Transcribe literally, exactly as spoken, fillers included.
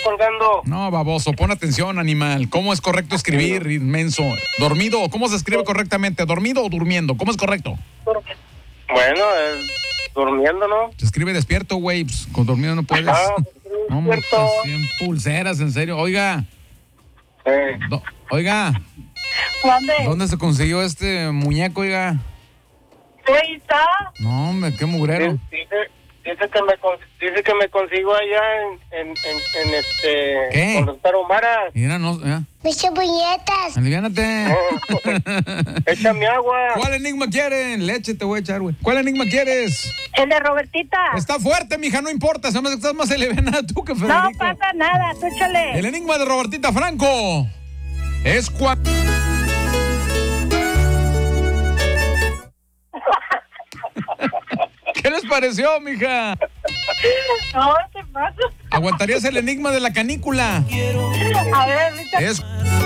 colgando. No, baboso, pon atención, animal. ¿Cómo es correcto escribir, inmenso? ¿Dormido? ¿Cómo se escribe correctamente? ¿Dormido o durmiendo? ¿Cómo es correcto? Bueno, eh, durmiendo, ¿no? Se escribe despierto, güey. Pues, con dormido no puedes. Ah, No, despierto. cien pulseras, en serio. Oiga, Eh, do- oiga, ¿Dónde? ¿dónde se consiguió este muñeco, oiga? Ahí está. No, hombre, qué mugrero. dice, dice que me con- dice que me consigo allá en, en, en, en este ¿Qué? con los taromaras. Mira, no, ya. Muchas puñetas. Aliviánate. Échame agua. ¿Cuál enigma quieren? Leche te voy a echar, güey. ¿Cuál enigma quieres? El de Robertita. Está fuerte, mija, no importa. Se me hace que estás más alivianada tú que Federico. No pasa nada, tú échale. El enigma de Robertita Franco es cuando... ¿Qué les pareció, mija? No, ¿qué pasa? ¿Aguantarías el enigma de la canícula? A ver, ahorita. Es